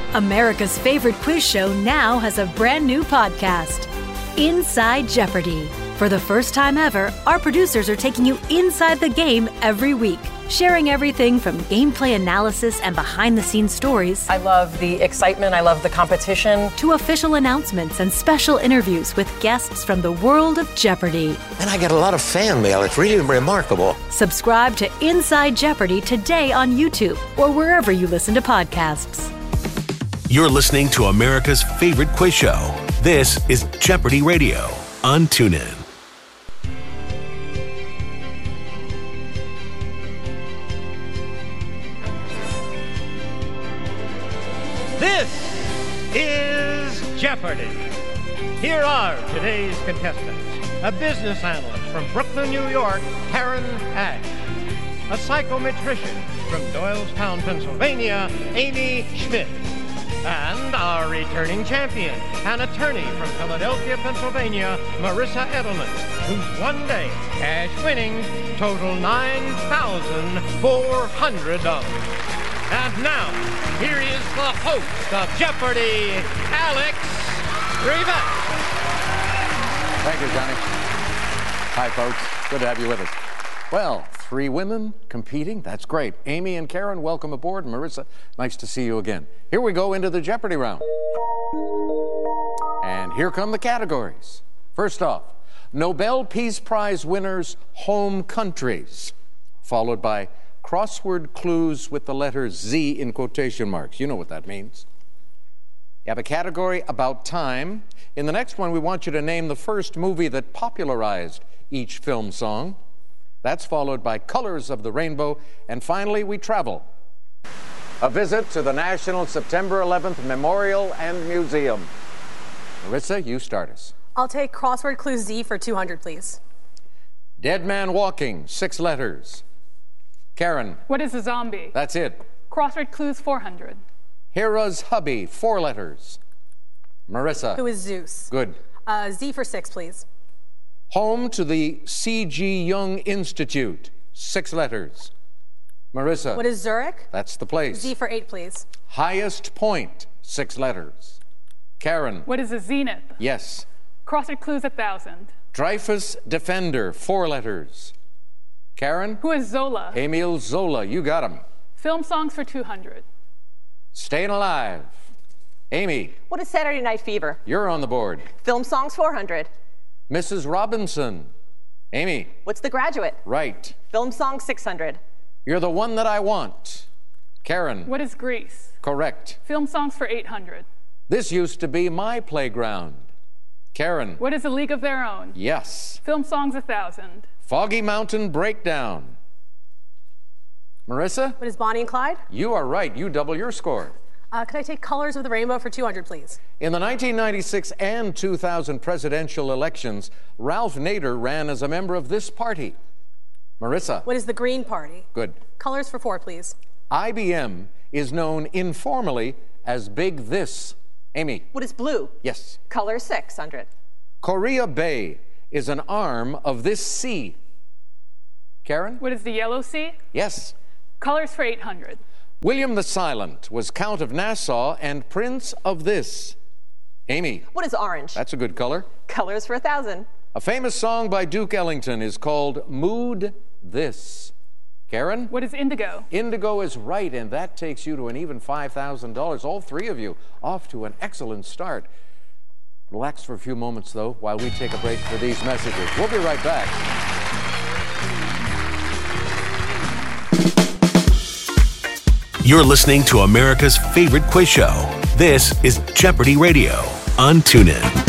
America's favorite quiz show now has a brand new podcast, Inside Jeopardy! For the first time ever, our producers are taking you inside the game every week, sharing everything from gameplay analysis and behind-the-scenes stories. I love the excitement. I love the competition. To official announcements and special interviews with guests from the world of Jeopardy! And I get a lot of fan mail. It's really remarkable. Subscribe to Inside Jeopardy! Today on YouTube or wherever you listen to podcasts. You're listening to America's favorite quiz show. This is Jeopardy Radio on TuneIn. This is Jeopardy! Here are today's contestants. A business analyst from Brooklyn, New York, Karen Ash. A psychometrician from Doylestown, Pennsylvania, Amy Schmidt. And our returning champion, an attorney from Philadelphia, Pennsylvania, Marissa Edelman, whose one-day cash winnings total $9,400. And now, here is the host of Jeopardy, Alex Trebek. Thank you, Johnny. Hi, folks. Good to have you with us. Well, 3 women competing. That's great. Amy and Karen, welcome aboard. Marissa, nice to see you again. Here we go into the Jeopardy round. And here come the categories. First off, Nobel Peace Prize winners' home countries, followed by crossword clues with the letter Z in quotation marks. You know what that means. You have a category about time. In the next one, we want you to name the first movie that popularized each film song. That's followed by Colors of the Rainbow. And finally, we travel. A visit to the National September 11th Memorial and Museum. Marissa, you start us. I'll take crossword clue Z for 200, please. Dead Man Walking, 6 letters. Karen. What is a zombie? That's it. Crossword clues 400. Hera's hubby, 4 letters. Marissa. Who is Zeus? Good. Z for 6, please. Home to the C.G. Jung Institute, 6 letters. Marissa. What is Zurich? That's the place. Z for 8, please. Highest Point, 6 letters. Karen. What is a zenith? Yes. Crossword clues 1,000. Dreyfus Defender, 4 letters. Karen. Who is Zola? Emile Zola, you got him. Film songs for 200. Staying Alive. Amy. What is Saturday Night Fever? You're on the board. Film songs 400. Mrs. Robinson. Amy. What's The Graduate? Right. Film songs 600. You're the One That I Want. Karen. What is Grease? Correct. Film songs for 800. This used to be my playground. Karen. What is A League of Their Own? Yes. Film songs 1,000. Foggy Mountain Breakdown. Marissa? What is Bonnie and Clyde? You are right. You double your score. Could I take Colors of the Rainbow for 200, please? In the 1996 and 2000 presidential elections, Ralph Nader ran as a member of this party. Marissa. What is the Green Party? Good. Colors for 4, please. IBM is known informally as Big This. Amy. What is blue? Yes. Color 600. Korea Bay is an arm of this sea. Karen? What is the Yellow Sea? Yes. Colors for 800. William the Silent was Count of Nassau and Prince of this. Amy. What is orange? That's a good color. Colors for 1,000. A famous song by Duke Ellington is called Mood This. Karen? What is indigo? Indigo is right, and that takes you to an even $5,000. All 3 of you off to an excellent start. Relax for a few moments, though, while we take a break for these messages. We'll be right back. You're listening to America's favorite quiz show. This is Jeopardy Radio on TuneIn.